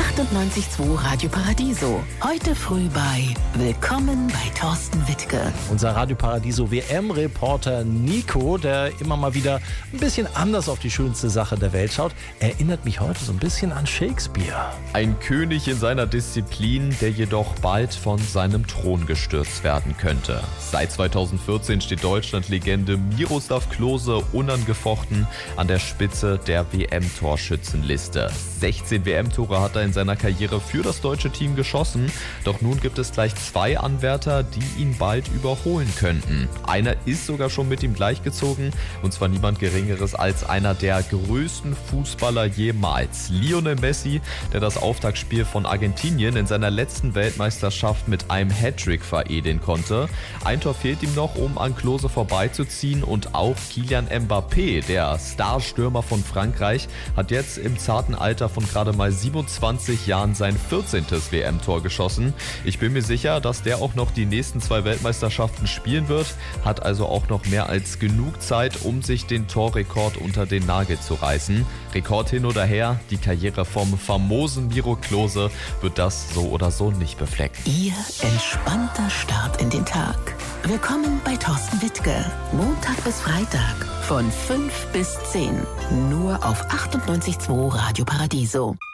98.2 Radio Paradiso. Heute früh bei Willkommen bei Thorsten Wittke. Unser Radio Paradiso WM-Reporter Nico, der immer mal wieder ein bisschen anders auf die schönste Sache der Welt schaut, erinnert mich heute so ein bisschen an Shakespeare. Ein König in seiner Disziplin, der jedoch bald von seinem Thron gestürzt werden könnte. Seit 2014 steht Deutschland-Legende Miroslav Klose unangefochten an der Spitze der WM-Torschützenliste. 16 WM-Tore hat er in seiner Karriere für das deutsche Team geschossen. Doch nun gibt es gleich 2 Anwärter, die ihn bald überholen könnten. Einer ist sogar schon mit ihm gleichgezogen, und zwar niemand Geringeres als einer der größten Fußballer jemals. Lionel Messi, der das Auftaktspiel von Argentinien in seiner letzten Weltmeisterschaft mit einem Hattrick veredeln konnte. Ein Tor fehlt ihm noch, um an Klose vorbeizuziehen, und auch Kylian Mbappé, der Starstürmer von Frankreich, hat jetzt im zarten Alter von gerade mal 27 Jahren sein 14. WM-Tor geschossen. Ich bin mir sicher, dass der auch noch die nächsten 2 Weltmeisterschaften spielen wird, hat also auch noch mehr als genug Zeit, um sich den Torrekord unter den Nagel zu reißen. Rekord hin oder her, die Karriere vom famosen Miro Klose wird das so oder so nicht beflecken. Ihr entspannter Start in den Tag. Willkommen bei Thorsten Wittke. Montag bis Freitag von 5 bis 10. Nur auf 98.2 Radio Paradiso.